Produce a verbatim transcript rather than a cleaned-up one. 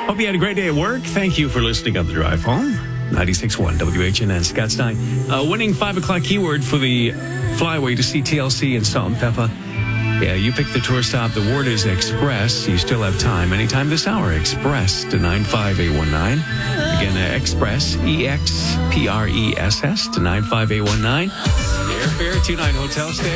Hope you had a great day at work. Thank you for listening on the drive home. ninety-six point one W H N N Scott Stein. Uh, winning five o'clock keyword for the flyaway to see T L C and Salt and Pepper. Yeah, you picked the tour stop. The word is Express. You still have time. Anytime this hour, Express to nine five eight one nine. Again, uh, Express, E X P R E S S to nine five eight one nine. Airfare, two nine Hotel Stay.